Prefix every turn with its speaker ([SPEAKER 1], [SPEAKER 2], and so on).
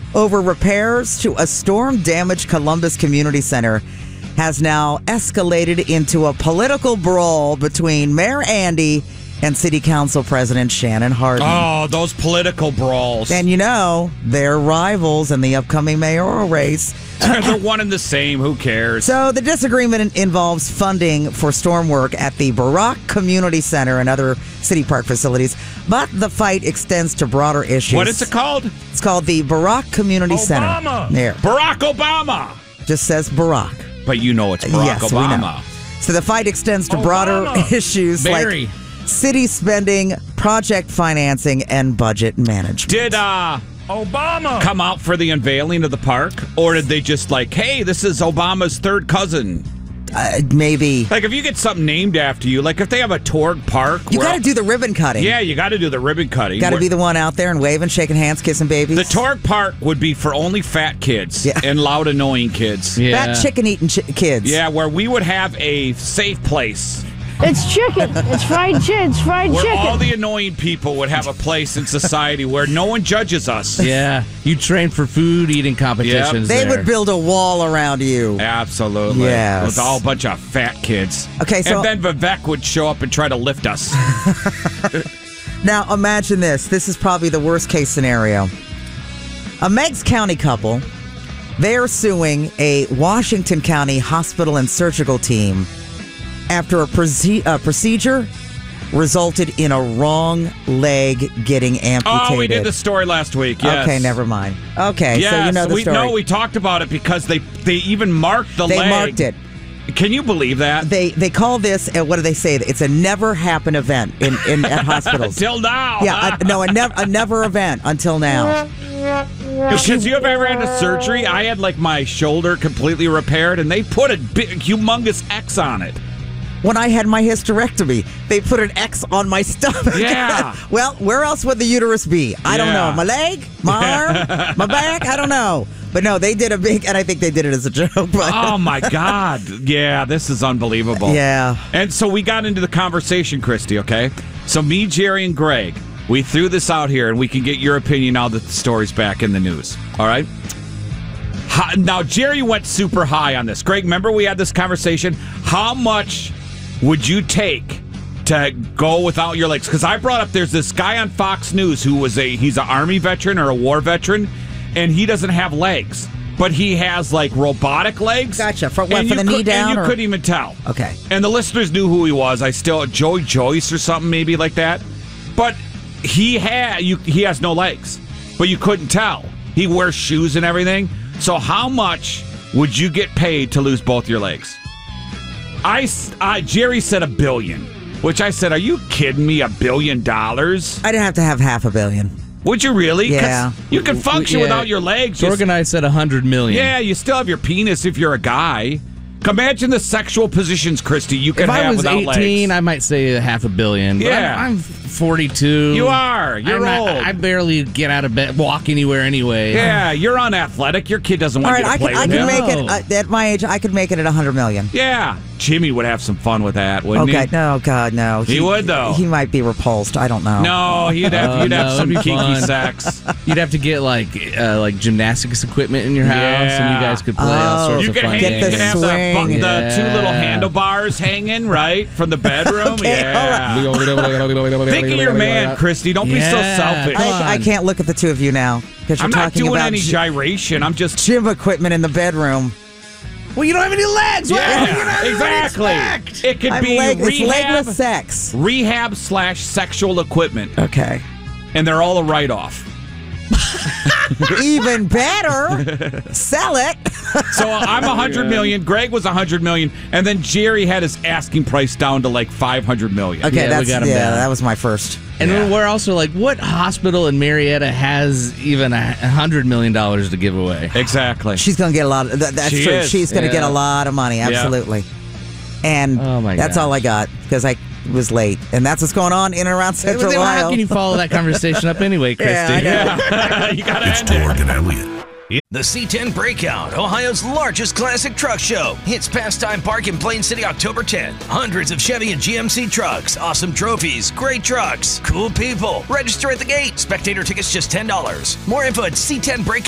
[SPEAKER 1] over repairs to a storm-damaged Columbus Community Center has now escalated into a political brawl between Mayor Andy and City Council President Shannon Hardin.
[SPEAKER 2] Oh, those political brawls.
[SPEAKER 1] And they're rivals in the upcoming mayoral race.
[SPEAKER 2] They're one and the same. Who cares?
[SPEAKER 1] So the disagreement involves funding for storm work at the Barak Community Center and other city park facilities. But the fight extends to broader issues.
[SPEAKER 2] What is it called?
[SPEAKER 1] It's called the Barak Community Center. There.
[SPEAKER 2] Barack Obama.
[SPEAKER 1] Just says Barak.
[SPEAKER 2] But it's Barack Obama.
[SPEAKER 1] We know. So the fight extends to broader issues like city spending, project financing, and budget management.
[SPEAKER 2] Did Obama come out for the unveiling of the park? Or did they just hey, this is Obama's third cousin?
[SPEAKER 1] Maybe.
[SPEAKER 2] Like if you get something named after you, like if they have a Torg Park.
[SPEAKER 1] You got to do the ribbon cutting.
[SPEAKER 2] Yeah, you got to do the ribbon cutting.
[SPEAKER 1] Got to be the one out there and waving, shaking hands, kissing babies.
[SPEAKER 2] The Torg Park would be for only fat kids and loud, annoying kids.
[SPEAKER 1] Yeah. Fat chicken-eating kids.
[SPEAKER 2] Yeah, where we would have a safe place.
[SPEAKER 3] It's chicken. It's fried chicken. It's fried
[SPEAKER 2] where
[SPEAKER 3] chicken.
[SPEAKER 2] All the annoying people would have a place in society where no one judges us.
[SPEAKER 4] Yeah. You train for food eating competitions.
[SPEAKER 1] They would build a wall around you.
[SPEAKER 2] Absolutely.
[SPEAKER 1] Yes.
[SPEAKER 2] With all a bunch of fat kids.
[SPEAKER 1] Okay, so.
[SPEAKER 2] And then Vivek would show up and try to lift us.
[SPEAKER 1] Now, imagine this. This is probably the worst case scenario. A Meigs County couple, they're suing a Washington County hospital and surgical team after a procedure resulted in a wrong leg getting amputated.
[SPEAKER 2] Oh, we did the story last week. Yes.
[SPEAKER 1] Okay, never mind. Okay,
[SPEAKER 2] yes,
[SPEAKER 1] so you know the story.
[SPEAKER 2] No, we talked about it because they even marked the leg.
[SPEAKER 1] They marked it.
[SPEAKER 2] Can you believe that?
[SPEAKER 1] They call this, what do they say? It's a never happen event in at hospitals.
[SPEAKER 2] Until now.
[SPEAKER 1] Yeah, a never event until now.
[SPEAKER 2] Because you have ever had a surgery? I had my shoulder completely repaired and they put a big, humongous X on it.
[SPEAKER 1] When I had my hysterectomy, they put an X on my stomach.
[SPEAKER 2] Yeah.
[SPEAKER 1] Well, where else would the uterus be? I don't know. My leg? My arm? My back? I don't know. But no, they did a big, and I think they did it as a joke. But.
[SPEAKER 2] Oh, my God. Yeah, this is unbelievable.
[SPEAKER 1] Yeah.
[SPEAKER 2] And so we got into the conversation, Christy, okay? So me, Jerry, and Greg, we threw this out here, and we can get your opinion now that the story's back in the news. All right? Now, Jerry went super high on this. Greg, remember we had this conversation? How much would you take to go without your legs? Because I brought up there's this guy on Fox News who he's an Army veteran or a war veteran, and he doesn't have legs, but he has robotic legs.
[SPEAKER 1] Gotcha. For the knee down?
[SPEAKER 2] And you couldn't even tell.
[SPEAKER 1] Okay.
[SPEAKER 2] And the listeners knew who he was. Joey Joyce or something maybe like that. But he has no legs, but you couldn't tell. He wears shoes and everything. So how much would you get paid to lose both your legs? Jerry said $1 billion, which I said, are you kidding me? $1 billion?
[SPEAKER 1] I'd have to have $500 million.
[SPEAKER 2] Would you really?
[SPEAKER 1] Yeah.
[SPEAKER 2] You can function without your legs.
[SPEAKER 4] Sorg and I said $100 million.
[SPEAKER 2] Yeah, you still have your penis if you're a guy. Imagine the sexual positions, Christy, you could have without legs.
[SPEAKER 4] If I was 18, I might say $500 million.
[SPEAKER 2] Yeah.
[SPEAKER 4] I'm 42.
[SPEAKER 2] You are. You're old.
[SPEAKER 4] I barely get out of bed, walk anywhere anyway.
[SPEAKER 2] Yeah, you're unathletic. Your kid doesn't want you to play with him.
[SPEAKER 1] Make it, at my age, I could make it at $100 million.
[SPEAKER 2] Yeah. Jimmy would have some fun with that, wouldn't he?
[SPEAKER 1] No, God, no.
[SPEAKER 2] He would, though.
[SPEAKER 1] He might be repulsed. I don't know.
[SPEAKER 2] No, you'd have some kinky sex.
[SPEAKER 4] You'd have to get gymnastics equipment in your house, and you guys could play all sorts of fun games.
[SPEAKER 1] Get the swing.
[SPEAKER 2] The two little handlebars hanging, right, from the bedroom.
[SPEAKER 1] Okay,
[SPEAKER 2] yeah. Think of your man, Christy. Don't be so selfish.
[SPEAKER 1] I can't look at the two of you now because you're
[SPEAKER 2] I'm
[SPEAKER 1] talking
[SPEAKER 2] not doing
[SPEAKER 1] about
[SPEAKER 2] any gyration. I'm just
[SPEAKER 1] gym equipment in the bedroom.
[SPEAKER 4] Well, you don't have any legs.
[SPEAKER 2] Yeah, exactly. It could be
[SPEAKER 1] it's legless sex.
[SPEAKER 2] Rehab/sexual equipment.
[SPEAKER 1] Okay.
[SPEAKER 2] And they're all a write-off.
[SPEAKER 1] Even better. Sell it.
[SPEAKER 2] So I'm $100 million. Greg was $100 million, and then Jerry had his asking price down to $500 million.
[SPEAKER 1] Okay,
[SPEAKER 4] we got him down.
[SPEAKER 1] That was my first.
[SPEAKER 4] And we're also what hospital in Marietta has even $100 million to give away?
[SPEAKER 2] Exactly.
[SPEAKER 1] She's going to get a lot of that's
[SPEAKER 2] she
[SPEAKER 1] true.
[SPEAKER 2] Is.
[SPEAKER 1] She's going to get a lot of money. Absolutely. Yeah. And that's all I got because I was late. And that's what's going on in and around Central Ohio.
[SPEAKER 4] How can you follow that conversation up anyway, Christy?
[SPEAKER 2] Yeah. You got to
[SPEAKER 5] It's Torg and Elliott.
[SPEAKER 6] The C10 Breakout, Ohio's largest classic truck show, hits Pastime Park in Plain City October 10th. Hundreds of Chevy and GMC trucks, awesome trophies, great trucks, cool people. Register at the gate. Spectator tickets just $10. More info at C10Breakout.